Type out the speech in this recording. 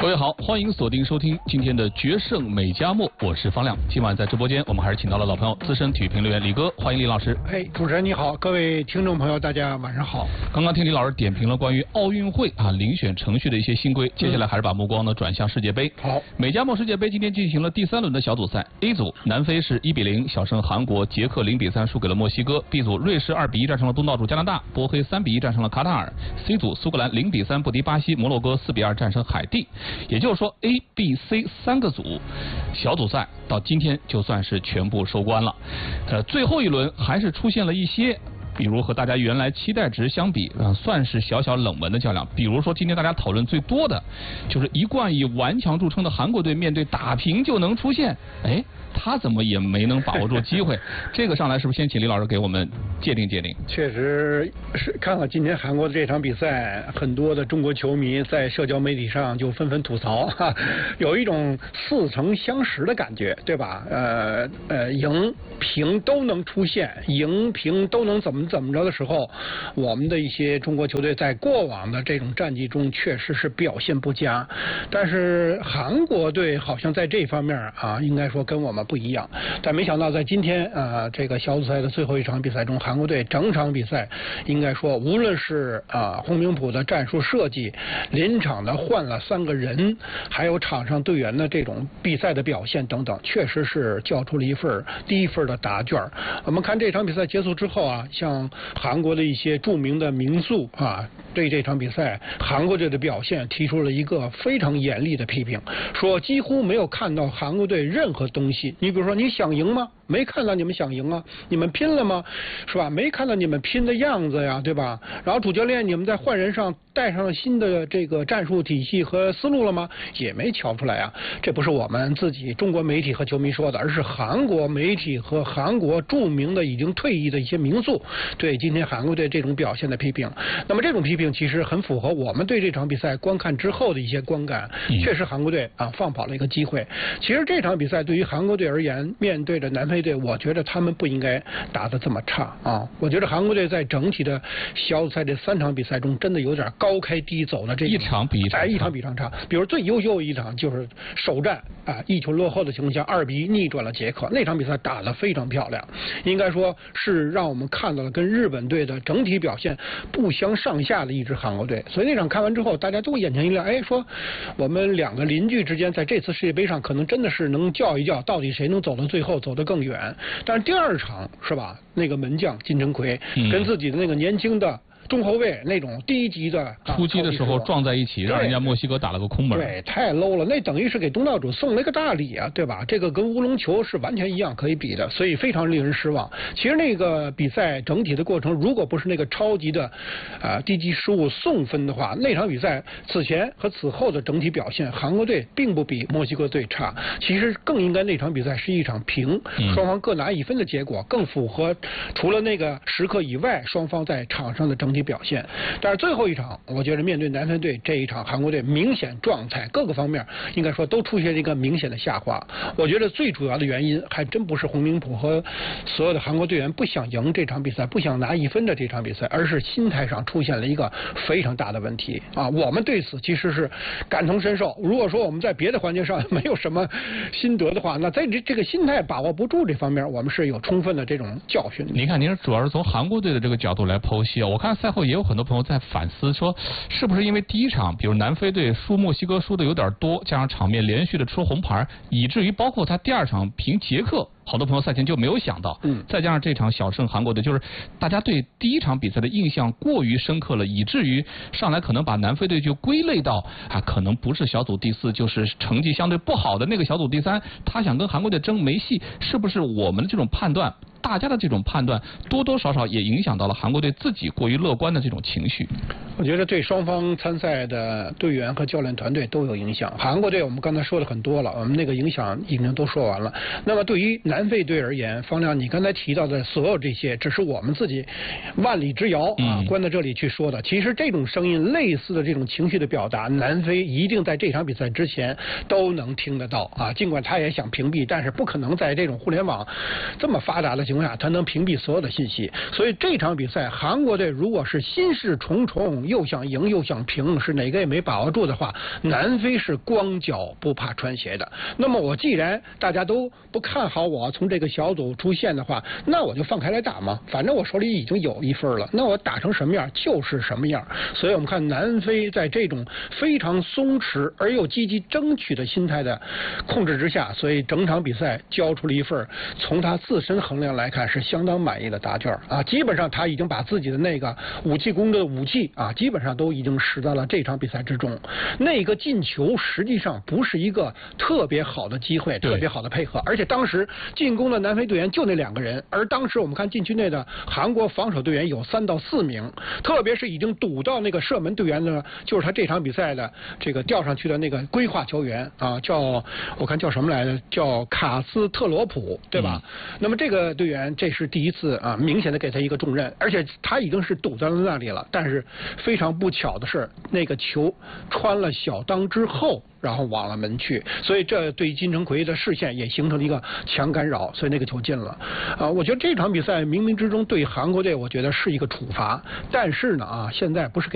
各位好，欢迎锁定收听今天的决胜美加墨，我是方亮。今晚在直播间，我们还是请到了老朋友资深体育评论员李哥，欢迎李老师。 主持人你好，各位听众朋友，大家晚上好。 刚刚听李老师点评了关于奥运会遴选程序的一些新规，接下来还是把目光呢转向世界杯。 好， 美加墨世界杯今天进行了第3轮的小组赛 ，A 组南非是1-0小胜韩国，捷克0-3输给了墨西哥 ；B 组瑞士2-1战胜了东道主加拿大，波黑3-1战胜了卡塔尔 ；C 组苏格兰0-3不敌巴西，摩洛哥4-2战胜海地。也就是说 A、B、C 3个组小组赛到今天就算是全部收官了。最后一轮还是出现了一些，比如和大家原来期待值相比，算是小小冷门的较量。比如说今天大家讨论最多的，就是一贯以顽强著称的韩国队面对打平就能出线，他怎么也没能把握住机会？这个上来是不是先请李老师给我们界定界定？ 确实是看了今天韩国的这场比赛，很多的中国球迷在社交媒体上就纷纷吐槽，有一种似曾相识的感觉，对吧？赢平都能出现，赢平都能怎么着的时候，我们的一些中国球队在过往的这种战绩中确实是表现不佳，但是韩国队好像在这方面应该说跟我们不一样，但没想到在今天这个小组赛的最后一场比赛中，韩国队整场比赛应该说无论是洪明甫的战术设计，临场的换了3个人，还有场上队员的这种比赛的表现等等，确实是交出了第一份的答卷。我们看这场比赛结束之后像韩国的一些著名的名宿对这场比赛韩国队的表现提出了一个非常严厉的批评，说几乎没有看到韩国队任何东西。你比如说，你想赢吗？没看到你们想赢啊，你们拼了吗？是吧？没看到你们拼的样子呀，对吧？然后主教练你们在换人上带上了新的这个战术体系和思路了吗？也没瞧出来啊。这不是我们自己中国媒体和球迷说的，而是韩国媒体和韩国著名的已经退役的一些名宿对今天韩国队这种表现的批评。那么这种批评其实很符合我们对这场比赛观看之后的一些观感。确实韩国队放跑了一个机会。其实这场比赛对于韩国队而言，面对着南非队，我觉得他们不应该打得这么差我觉得韩国队在整体的小组赛这3场比赛中，真的有点高开低走的这一场比一场差。比如最优秀一场就是首战1球落后的情况下2-1逆转了捷克，那场比赛打得非常漂亮，应该说是让我们看到了跟日本队的整体表现不相上下的一支韩国队。所以那场看完之后，大家都眼前一亮，说我们2个邻居之间在这次世界杯上可能真的是能较一较，到底谁能走到最后，走得更远。但是第2场是吧？那个门将金城奎跟自己的那个年轻的中后卫那种低级的出击的时候撞在一起，让人家墨西哥打了个空门。 对，太 low 了，那等于是给东道主送了一个大礼对吧？这个跟乌龙球是完全一样可以比的，所以非常令人失望。其实那个比赛整体的过程，如果不是那个超级的低级失误送分的话，那场比赛此前和此后的整体表现，韩国队并不比墨西哥队差。其实更应该那场比赛是一场平，双方各拿1分的结果，更符合除了那个时刻以外，双方在场上的整体表现。但是最后一场，我觉得面对南非队这一场，韩国队明显状态各个方面应该说都出现了一个明显的下滑。我觉得最主要的原因还真不是洪明甫和所有的韩国队员不想赢这场比赛，不想拿1分的这场比赛，而是心态上出现了一个非常大的问题我们对此其实是感同身受。如果说我们在别的环节上没有什么心得的话，那在这个心态把握不住这方面，我们是有充分的这种教训的。 您看，您主要是从韩国队的这个角度来剖析我看赛后也有很多朋友在反思，说是不是因为第1场，比如南非队输墨西哥输的有点多，加上场面连续的出红牌，以至于包括他第2场平捷克，好多朋友赛前就没有想到。再加上这场小胜韩国队，就是大家对第1场比赛的印象过于深刻了，以至于上来可能把南非队就归类到可能不是小组第4，就是成绩相对不好的那个小组第3，他想跟韩国队争没戏。是不是我们的这种判断，大家的这种判断多多少少也影响到了韩国队自己过于乐观的这种情绪？ 我觉得对双方参赛的队员和教练团队都有影响。韩国队我们刚才说的很多了，我们那个影响已经都说完了。那么对于南非队而言，方亮，你刚才提到的所有这些，只是我们自己万里之遥啊，关在这里去说的。其实这种声音、类似的这种情绪的表达，南非一定在这场比赛之前都能听得到啊。尽管他也想屏蔽，但是不可能在这种互联网这么发达的情况下，他能屏蔽所有的信息。所以这场比赛，韩国队如果是心事重重，又想赢又想平，是哪个也没把握住的话，南非是光脚不怕穿鞋的。那么我既然大家都不看好我从这个小组出线的话，那我就放开来打嘛，反正我手里已经有1分了，那我打成什么样就是什么样。所以我们看南非在这种非常松弛而又积极争取的心态的控制之下，所以整场比赛交出了一份从他自身衡量来看是相当满意的答卷啊。基本上他已经把自己的那个武器攻的武器啊，基本上都已经使到了这场比赛之中。那个进球实际上不是一个特别好的机会，特别好的配合，而且当时进攻的南非队员就那2个人，而当时我们看禁区内的韩国防守队员有3到4名，特别是已经堵到那个射门队员呢，就是他这场比赛的这个调上去的那个规划球员啊，我看叫什么来着，叫卡斯特罗普，对吧？那么这个队员这是第一次啊，明显的给他一个重任，而且他已经是堵在了那里了，但是非常不巧的是，那个球穿了小裆之后，然后往了门去，所以这对金城奎的视线也形成了一个强干扰，所以那个球进了。我觉得这场比赛冥冥之中对韩国队，我觉得是一个处罚，但是呢现在不是给